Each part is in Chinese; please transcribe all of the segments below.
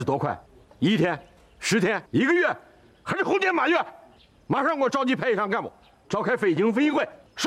多快？1天、10天、1个月，还是猴年马月？马上给我召集排以上干部，召开非经分议会。是。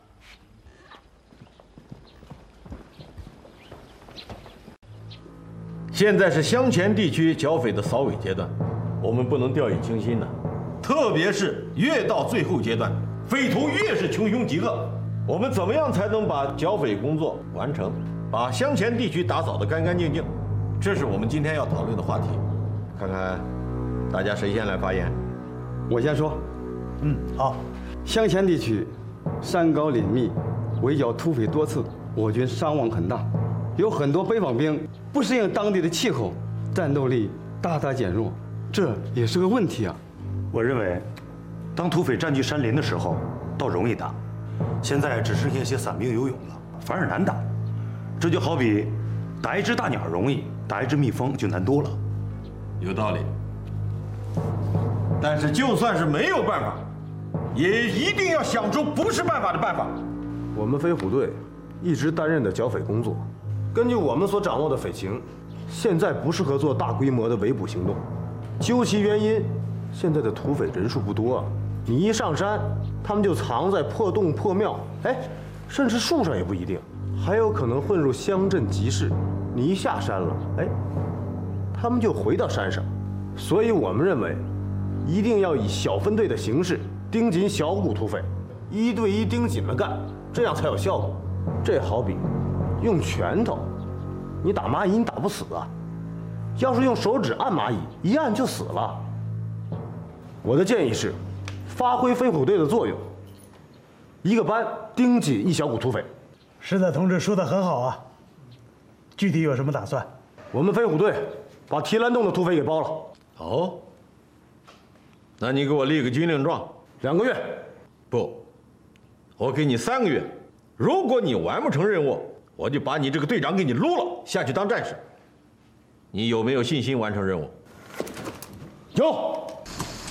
现在是乡前地区剿匪的扫尾阶段，我们不能掉以轻心呐。特别是越到最后阶段，匪徒越是穷凶极恶，我们怎么样才能把剿匪工作完成，把乡前地区打扫得干干净净？这是我们今天要讨论的话题。看看大家谁先来发言？ 我先说。 好。 乡前地区山高林密，围剿土匪多次，我军伤亡很大，有很多北方兵不适应当地的气候，战斗力大大减弱，这也是个问题啊。 我认为，当土匪占据山林的时候，倒容易打，现在只剩下一些散兵游勇了，反而难打。这就好比打一只大鸟容易，打一只蜜蜂就难多了。 有道理。但是就算是没有办法，也一定要想出不是办法的办法。 我们飞虎队一直担任的剿匪工作，根据我们所掌握的匪情，现在不适合做大规模的围捕行动。究其原因，现在的土匪人数不多啊，你一上山，他们就藏在破洞破庙，甚至树上也不一定，还有可能混入乡镇集市。你一下山了，他们就回到山上。所以我们认为，一定要以小分队的形式盯紧小股土匪，1对1盯紧了干，这样才有效果。这好比用拳头，你打蚂蚁你打不死啊，要是用手指按蚂蚁，一按就死了。我的建议是，发挥飞虎队的作用，一个班盯紧一小股土匪。 石仔同志说得很好啊，具体有什么打算？ 我们飞虎队把提篮洞的土匪给包了。 哦，那你给我立个军令状 2个月。 不，我给你3个月。如果你完不成任务，我就把你这个队长给你撸了，下去当战士。你有没有信心完成任务？ 有。